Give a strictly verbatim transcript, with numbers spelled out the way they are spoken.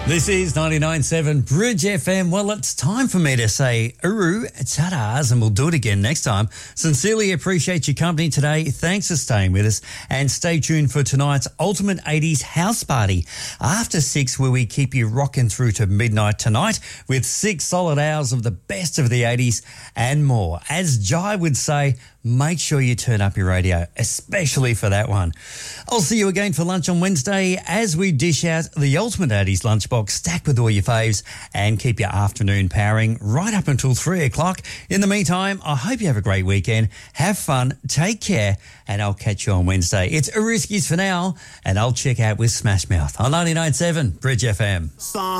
This is ninety-nine point seven Bridge F M. Well, it's time for me to say uru, tadas, and we'll do it again next time. Sincerely appreciate your company today. Thanks for staying with us, and stay tuned for tonight's Ultimate eighties House Party after six, where we keep you rocking through to midnight tonight with six solid hours of the best of the eighties and more. As Jai would say, make sure you turn up your radio, especially for that one. I'll see you again for lunch on Wednesday as we dish out the Ultimate eighties lunchbox stacked with all your faves and keep your afternoon powering right up until three o'clock. In the meantime, I hope you have a great weekend. Have fun, take care, and I'll catch you on Wednesday. It's Ariskis for now, and I'll check out with Smash Mouth on ninety-nine point seven Bridge F M.